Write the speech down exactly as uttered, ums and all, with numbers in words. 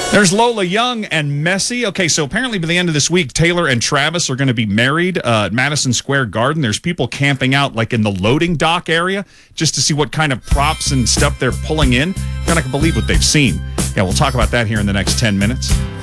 There's Lola Young and Messi. Okay, so apparently by the end of this week, Taylor and Travis are going to be married uh, at Madison Square Garden. There's people camping out like in the loading dock area just to see what kind of props and stuff they're pulling in. You're not going to believe what they've seen. Yeah, we'll talk about that here in the next ten minutes.